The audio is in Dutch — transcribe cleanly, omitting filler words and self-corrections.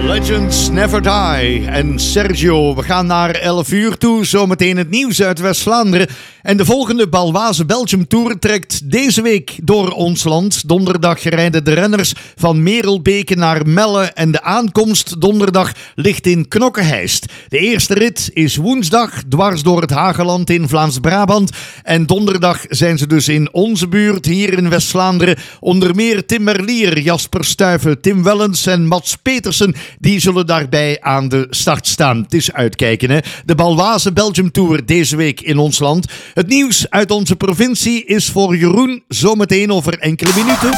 Legends Never Die en Sergio. We gaan naar 11 uur toe, zometeen het nieuws uit West-Vlaanderen. En de volgende Baloise Belgium Tour trekt deze week door ons land. Donderdag rijden de renners van Merelbeke naar Melle en de aankomst donderdag ligt in Knokke-Heist. De eerste rit is woensdag dwars door het Hageland in Vlaams-Brabant. En donderdag zijn ze dus in onze buurt hier in West-Vlaanderen. Onder meer Tim Merlier, Jasper Stuyven, Tim Wellens en Mats Petersen. Die zullen daarbij aan de start staan. Het is uitkijken, hè. De Baloise Belgium Tour deze week in ons land. Het nieuws uit onze provincie is voor Jeroen zometeen over enkele minuten.